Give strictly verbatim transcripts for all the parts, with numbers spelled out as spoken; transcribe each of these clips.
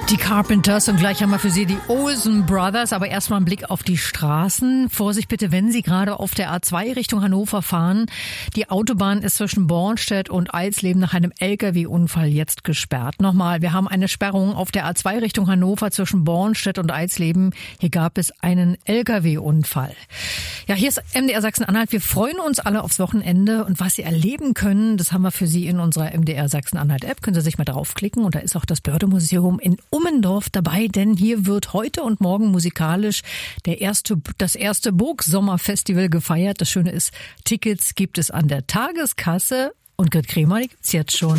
Die Carpenters und gleich haben wir für Sie die Olsen Brothers, aber erstmal ein Blick auf die Straßen. Vorsicht bitte, wenn Sie gerade auf der A zwei Richtung Hannover fahren. Die Autobahn ist zwischen Bornstedt und Eisleben nach einem L K W-Unfall jetzt gesperrt. Nochmal, wir haben eine Sperrung auf der A zwei Richtung Hannover zwischen Bornstedt und Eisleben. Hier gab es einen L K W-Unfall. Ja, hier ist M D R Sachsen-Anhalt. Wir freuen uns alle aufs Wochenende und was Sie erleben können, das haben wir für Sie in unserer M D R Sachsen-Anhalt-App. Können Sie sich mal draufklicken und da ist auch das Börde-Museum in Ummendorf dabei, denn hier wird heute und morgen musikalisch der erste, das erste Burg-Sommerfestival gefeiert. Das Schöne ist, Tickets gibt es an der Tageskasse und Grit Kremer, die gibt's jetzt schon.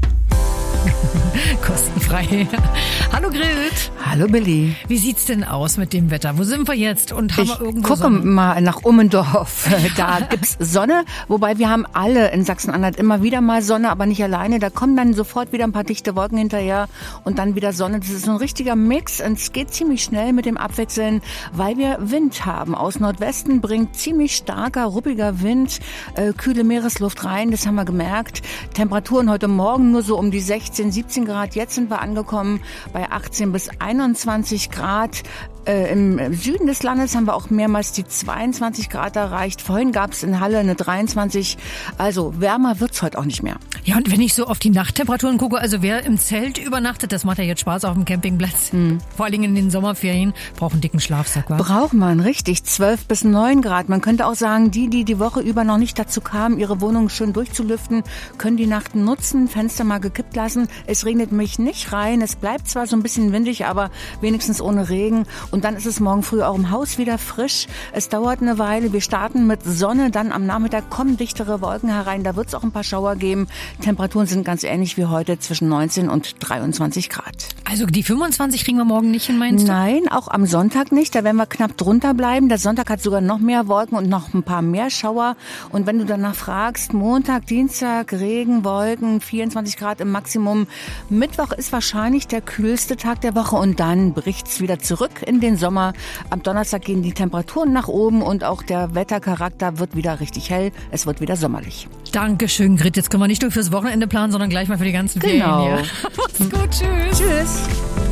Kostenfrei. Hallo Grit. Hallo Billy. Wie sieht's denn aus mit dem Wetter? Wo sind wir jetzt? Und haben ich wir irgendwo gucke Sonne? mal nach Ummendorf. Da gibt's Sonne, wobei wir haben alle in Sachsen-Anhalt immer wieder mal Sonne, aber nicht alleine. Da kommen dann sofort wieder ein paar dichte Wolken hinterher und dann wieder Sonne. Das ist so ein richtiger Mix und es geht ziemlich schnell mit dem Abwechseln, weil wir Wind haben. Aus Nordwesten bringt ziemlich starker, ruppiger Wind, äh, kühle Meeresluft rein. Das haben wir gemerkt. Temperaturen heute Morgen nur so um die sechzehn, siebzehn Grad. Jetzt sind wir angekommen bei achtzehn bis einundzwanzig Grad. Äh, Im Süden des Landes haben wir auch mehrmals die zweiundzwanzig Grad erreicht. Vorhin gab es in Halle eine dreiundzwanzig. Also wärmer wird's heute auch nicht mehr. Ja, und wenn ich so auf die Nachttemperaturen gucke, also wer im Zelt übernachtet, das macht ja jetzt Spaß auf dem Campingplatz. Hm. Vor allen Dingen in den Sommerferien, braucht einen dicken Schlafsack, wa? Braucht man, richtig. zwölf bis neun Grad. Man könnte auch sagen, die, die die Woche über noch nicht dazu kamen, ihre Wohnung schön durchzulüften, können die Nacht nutzen, Fenster mal gekippt lassen. Es regnet mich nicht rein. Es bleibt zwar so ein bisschen windig, aber wenigstens ohne Regen. Und dann ist es morgen früh auch im Haus wieder frisch. Es dauert eine Weile. Wir starten mit Sonne. Dann am Nachmittag kommen dichtere Wolken herein. Da wird es auch ein paar Schauer geben. Temperaturen sind ganz ähnlich wie heute zwischen neunzehn und dreiundzwanzig Grad. Also die fünfundzwanzig kriegen wir morgen nicht hin, meinst du? Nein, auch am Sonntag nicht. Da werden wir knapp drunter bleiben. Der Sonntag hat sogar noch mehr Wolken und noch ein paar mehr Schauer. Und wenn du danach fragst, Montag, Dienstag, Regen, Wolken, vierundzwanzig Grad im Maximum. Mittwoch ist wahrscheinlich der kühlste Tag der Woche und dann bricht's wieder zurück in den Sommer. Am Donnerstag gehen die Temperaturen nach oben und auch der Wettercharakter wird wieder richtig hell. Es wird wieder sommerlich. Dankeschön, Grit. Jetzt können wir nicht nur fürs Wochenende planen, sondern gleich mal für die ganzen genau. Ferien hier. Mach's gut, tschüss. Tschüss.